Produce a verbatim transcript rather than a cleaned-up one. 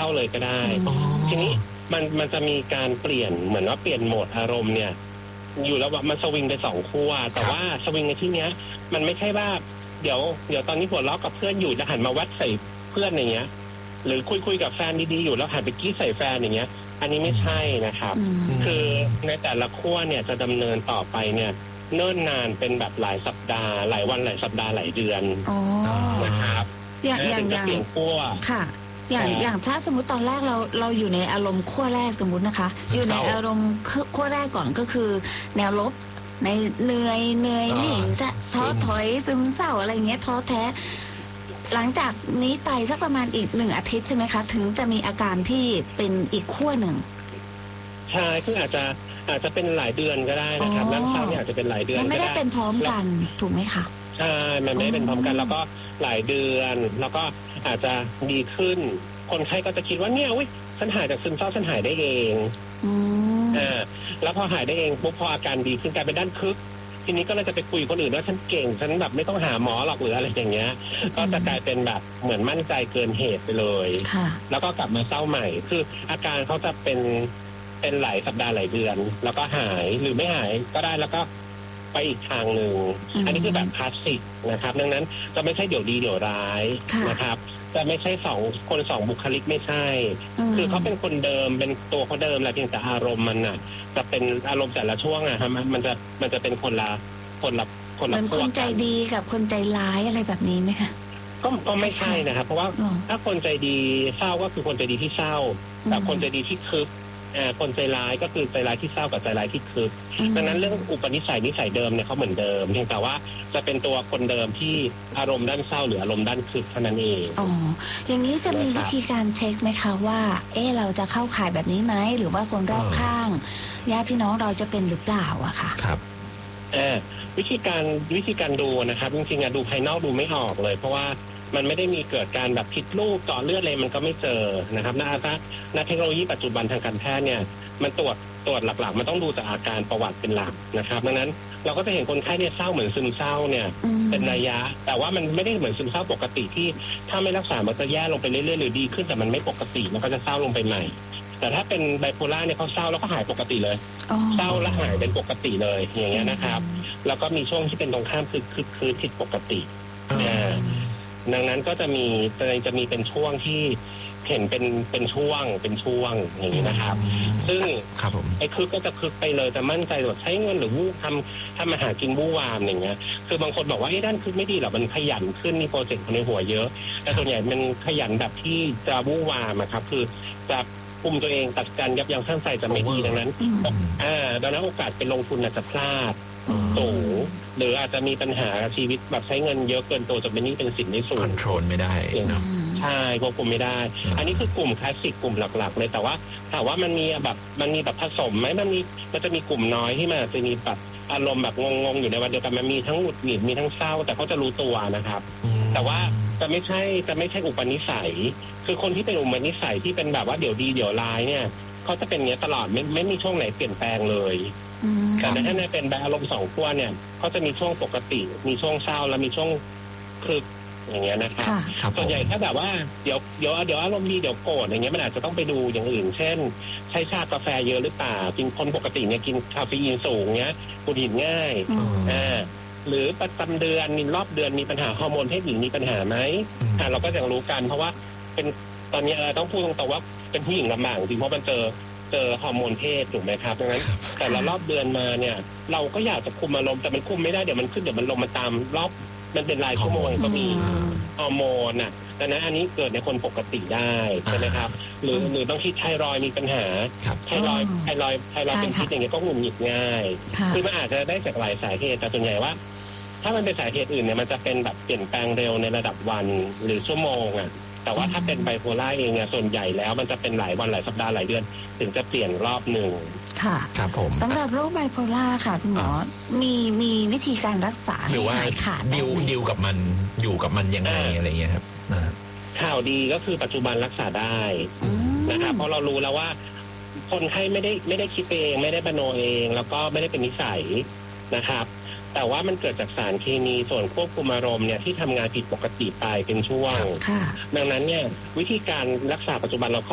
าเลยก็ได้ทีนี้มันมันจะมีการเปลี่ยนเหมือนว่าเปลี่ยนโหมดอารมณ์เนี่ยอยู่แล้วว่ามันสวิงไปสองขั้วแต่ว่าสวิงในที่เนี้ยมันไม่ใช่ว่าเดี๋ยวเดี๋ยวตอนนี้หัวเราะกับเพื่อนอยู่จะหันมาวัดใส่เพื่อนอย่างเงี้ยหรือคุยคุยกับแฟนดีๆอยู่แล้วหันไปกี้ใส่แฟนอย่างเงี้ยอันนี้ไม่ใช่นะครับคือในแต่ละขั้วเนี่ยจะดำเนินต่อไปเนี่ยเนิ่นนานเป็นแบบหลายสัปดาห์หลายวันหลายสัปดาห์หลายเดือนนะครับอย่างอย่างอย่างเปลี่ยนขั้วค่ะอย่างอย่างถ้าสมมติตอนแรกเราเราอยู่ในอารมณ์ขั้วแรกสมมุตินะคะอยู่ในอารมณ์ขั้วแรกก่อนก็คือแนวลบในเหนื่อยเหนื่อยหนีท้อถอยซึมเศร้าอะไรเงี้ยท้อแท้หลังจากนี้ไปสักประมาณอีกหนึ่งอาทิตย์ใช่ไหมคะถึงจะมีอาการที่เป็นอีกขั้วหนึ่งใช่คืออาจจะอาจจะเป็นหลายเดือนก็ได้นะครับร่างกายเนี่ยอาจจะเป็นหลายเดือนไม่ได้เป็นพร้อมกันถูกไหมคะใช่มันไม่ได้เป็นพร้อมกันแล้วก็หลายเดือนแล้วก็อาจจะดีขึ้นคนไข้ก็จะคิดว่าเนี่ยอุ้ยฉันหายจากซึมเศร้าฉันหายได้เองอ่าแล้วพอหายได้เองปุ๊บพออาการดีขึ้นกลายเป็นด้านคึกทีนี้ก็เลยจะไปคุยคนอื่นว่าฉันเก่งฉันแบบไม่ต้องหาหมอหรอกหรืออะไรอย่างเงี้ยก็จะกลายเป็นแบบเหมือนมั่นใจเกินเหตุไปเลยแล้วก็กลับมาเศร้าใหม่คืออาการเขาจะเป็นเป็นหลายสัปดาห์หลายเดือนแล้วก็หายหรือไม่หายก็ได้แล้วก็ไปอีกทางหนึ่งอันนี้คือแบบคลาสสิกนะครับดังนั้นจะไม่ใช่เดี๋ยวดีเดี๋ยวร้ายนะครับจะไม่ใช่สองคนสองบุคลิกไม่ใช่คือเขาเป็นคนเดิมเป็นตัวเขาเดิมแหละเพียงแต่อารมณ์มันน่ะจะเป็นอารมณ์แต่ละช่วงอะฮะมันจะมันจะเป็นคนละคนละคนละเหมือนคนใจดีกับคนใจร้ายอะไรแบบนี้ไหมคะก็ก็ไม่ใช่นะครับเพราะว่าถ้าคนใจดีเศร้าก็คือคนใจดีที่เศร้าแต่คนใจดีที่คึกคนใจร้ายก็คือใจร้ายที่เศร้ากับใจร้ายที่คึกดังนั้นเรื่องอุปนิสัยนิสัยเดิมเนี่ยเขาเหมือนเดิมเพียงแต่ว่าจะเป็นตัวคนเดิมที่อารมณ์ด้านเศร้าหรืออารมณ์ด้านคึกเท่านั้นเองอ๋ออย่างนี้จะมีวิธีการเช็คไหมคะว่าเออเราจะเข้าข่ายแบบนี้ไหมหรือว่าคนรอบข้างญาติพี่น้องเราจะเป็นหรือเปล่าอะค่ะครับเออวิธีการวิธีการดูนะครับจริงๆอะดูภายนอกดูไม่ออกเลยเพราะว่ามันไม่ได้มีเกิดการแบบผิดรูปต่อเลือดเลยมันก็ไม่เจอนะครับนะถ้าณเทคโนโลยีปัจจุบันทางการแพทย์เนี่ยมันตรวจตรวจหลักๆมันต้องดูจากอาการประวัติเป็นหลักนะครับดังนั้นเราก็จะเห็นคนไข้เนี่ยเศร้าเหมือนซึมเศร้าเนี่ยเป็นระยะแต่ว่ามันไม่ได้เหมือนซึมเศร้าปกติที่ถ้าไม่รักษามันจะแย่ลงไปเรื่อยๆหรือดีขึ้นแต่มันไม่ปกติมันก็จะเศร้าลงไปใหม่แต่ถ้าเป็นไบโพล่าเนี่ยเขาเศร้าแล้วก็หายปกติเลยเศร้าแล้วหายเป็นปกติเลยอย่างเงี้ยนะครับแล้วก็มีช่วงที่เป็นตรงข้ามคือคือคือผิดปกติดังนั้นก็จะมีจะจะมีเป็นช่วงที่เห็นเป็นเป็นช่วงเป็นช่วงอย่างนี้นะครับซึ่งไอ้คึกก็จะคึกไปเลยจะมั่นใจแบบใช้เงินหรือวู่ทำทำอาหารกินวู่วามอย่างเงี้ยคือบางคนบอกว่าไอ้ด้านคึกไม่ดีหรอกมันขยันขึ้นมีโปรเจกต์ในหัวเยอะแต่ส่วนใหญ่มันขยันแบบที่จะวู่วามอะครับคือจะคุมตัวเองตัดการยับยั้งชั่งใจจะไม่ดีดังนั้นอ่าดังนั้นโอกาสไปลงทุนอาจจะพลาดสูงหรืออาจจะมีปัญหาชีวิตแบบใช้เงินเยอะเกินตัวจนเป็นหนี้เป็นสินในสูงคอนโทรลไม่ได้ใช่ควบคุมไม่ได้อันนี้คือกลุ่มคลาสสิกกลุ่มหลักๆเลยแต่ว่าถามว่ามันมีแบบมันมีแบบผสมไหมมันมีมันจะมีกลุ่มน้อยที่มันจะมีแบบอารมณ์แบบงงๆอยู่ในวันเดียวกันมันมีทั้งหงุดหงิดมีทั้งเศร้าแต่เขาจะรู้ตัวนะครับแต่ว่าจะไม่ใช่จะไม่ใช่อุปนิสัยคือคนที่เป็นอุปนิสัยที่เป็นแบบว่าเดี๋ยวดีเดี๋ยวร้ายเนี่ยเขาจะเป็นอย่างนี้ตลอดไม่ไม่มีช่วงไหนเปลี่ยนแปลงเลยแต่ถ้าในเป็นแบบอารมณ์สองขั้วเนี่ยเขาจะมีช่วงปกติมีช่วงเศร้าแล้วมีช่วงคืออย่างเงี้ยนะครับส่วนใหญ่ถ้าแบบว่าเดี๋ยวเดี๋ยวเดี๋ยวอารมณ์ดีเดี๋ยวโกรธอย่างเงี้ยมันอาจจะต้องไปดูอย่างอื่นเช่นใช้ชากาแฟเยอะหรือเปล่าจริงคนปกติเนี่ยกินคาเฟอีนสูงเงี้ยหงุดหงิดง่ายอ่าหรือประจำเดือนมีรอบเดือนมีปัญหาฮอร์โมนเพศหญิงมีปัญหาไหมอ่าเราก็จะรู้กันเพราะว่าเป็นตอนนี้ต้องพูดตรงๆว่าเป็นผู้หญิงลำบากจริงเพราะมันเจอเจอฮอร์โมนเพศถูกไหมครับดังนั้นแต่ละรอบเดือนมาเนี่ยเราก็อยากจะคุมอารมณ์แต่มันคุมไม่ได้เดี๋ยวมันขึ้นเดี๋ยวมันลงมาตามรอบมันเป็นรายชั่วโมงก็มีฮอร์โมนอ่ะดังนั้นอันนี้เกิดในคนปกติได้ใช่ไหมครับหรือหรือบางทีไทรอยด์มีปัญหาไทรอยด์ไทรอยด์ไทรอยด์เป็นพิษอย่างเงี้ยก็หงุดหงิดง่ายคือมันอาจจะได้จากหลายสาเหตุแต่ส่วนใหญ่ว่าถ้ามันเป็นสาเหตุอื่นเนี่ยมันจะเป็นแบบเปลี่ยนแปลงเร็วในระดับวันหรือชั่วโมงอ่ะแต่ว่าถ้าเป็นไบโพล่าเองเนี่ยส่วนใหญ่แล้วมันจะเป็นหลายวันหลายสัปดาห์หลายเดือนถึงจะเปลี่ยนรอบหนึ่งค่ะครับผมสำหรับโรคไบโพล่าค่ะคุณหมอมีมีวิธีการรักษาหรือว่าขาดดิวดิวกับมันอยู่กับมันยังไงอะไรเงี้ยครับข่าวดีก็คือปัจจุบันรักษาได้นะครับเพราะเรารู้แล้วว่าคนไข้ไม่ได้ไม่ได้คิดเองไม่ได้มโนเองแล้วก็ไม่ได้เป็นนิสัยนะครับแต่ว่ามันเกิดจากสารเคมีส่วนควบคุมอารมณ์เนี่ยที่ทำงานผิดปกติไปเป็นช่วงดังนั้นเนี่ยวิธีการรักษาปัจจุบันเรา